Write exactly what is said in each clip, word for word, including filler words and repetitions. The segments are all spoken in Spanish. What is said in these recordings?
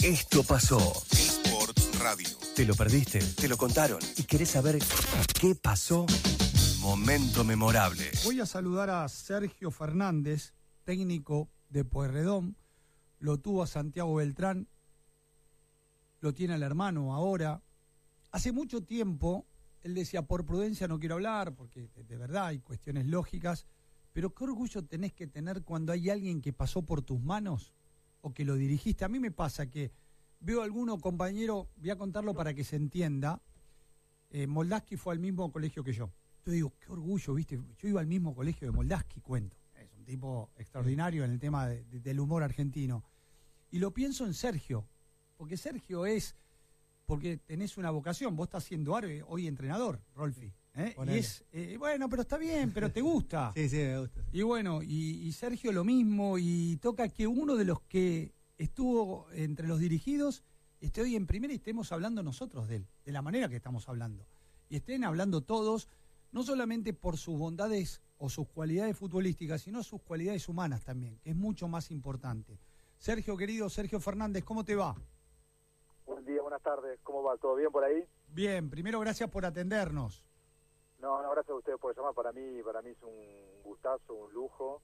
Esto pasó. Sport Radio. ¿Te lo perdiste? ¿Te lo contaron? ¿Y querés saber qué pasó? Momento memorable. Voy a saludar a Sergio Fernández, técnico de Pueyrredón. Lo tuvo a Santiago Beltrán, lo tiene el hermano ahora. Hace mucho tiempo, él decía, por prudencia no quiero hablar, porque de verdad hay cuestiones lógicas, pero qué orgullo tenés que tener cuando hay alguien que pasó por tus manos o que lo dirigiste. A mí me pasa que veo a alguno compañero, voy a contarlo para que se entienda, eh, Moldaski fue al mismo colegio que yo. Yo digo, qué orgullo, ¿viste? Yo iba al mismo colegio de Moldaski, cuento. Es un tipo extraordinario en el tema de, de, del humor argentino. Y lo pienso en Sergio, porque Sergio es, porque tenés una vocación, vos estás siendo hoy entrenador, Rolfi. ¿eh? Y es, eh, bueno, pero está bien, pero te gusta. Sí, sí, me gusta. Y bueno, y, y Sergio lo mismo, y toca que uno de los que estuvo entre los dirigidos esté hoy en primera y estemos hablando nosotros de él, de la manera que estamos hablando. Y estén hablando todos, no solamente por sus bondades o sus cualidades futbolísticas, sino sus cualidades humanas también, que es mucho más importante. Sergio, querido, Sergio Fernández, ¿cómo te va? Buen día, buenas tardes. ¿Cómo va? ¿Todo bien por ahí? Bien, primero gracias por atendernos. No, no, gracias a ustedes por llamar. Para mí, para mí es un gustazo, un lujo.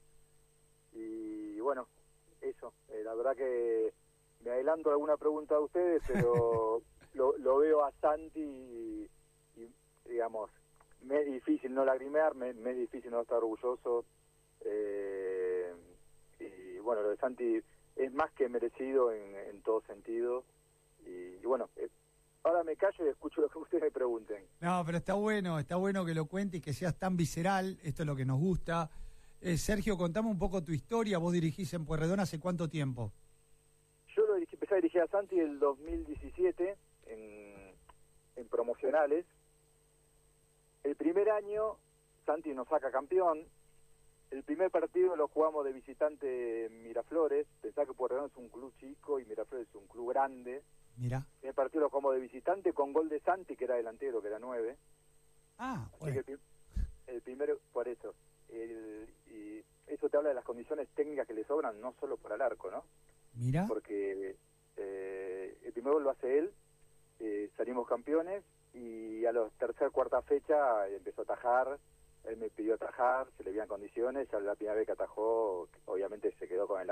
Y bueno, eso. Eh, la verdad que me adelanto a alguna pregunta de ustedes, pero lo, lo veo a Santi y, y, digamos, me es difícil no lagrimear, me, me es difícil no estar orgulloso. Eh, y bueno, lo de Santi es más que merecido en, en todo sentido. Y, y bueno, eh, ahora me callo y escucho lo que ustedes me pregunten. No, pero está bueno, está bueno que lo cuentes y que seas tan visceral, esto es lo que nos gusta. Eh, Sergio, contame un poco tu historia, vos dirigís en Pueyrredón ¿hace cuánto tiempo? Yo lo dirigí, empecé a dirigir a Santi el dos mil diecisiete en, en promocionales. El primer año Santi nos saca campeón. El primer partido lo jugamos de visitante en Miraflores. Pensá que Pueyrredón es un club chico y Miraflores es un club grande. Mira. El partido lo jugamos de visitante con gol de Santi, que era delantero, que era nueve. Ah, Así bueno. que el, el primero, por eso. El, y eso te habla de las condiciones técnicas que le sobran, no solo para el arco, ¿no? Mira. Porque eh, el primer gol lo hace él, eh, salimos campeones, y a la tercera, cuarta fecha empezó a atajar. Él me pidió atajar, se le veían condiciones, ya la primera vez que atajó, obviamente se quedó con el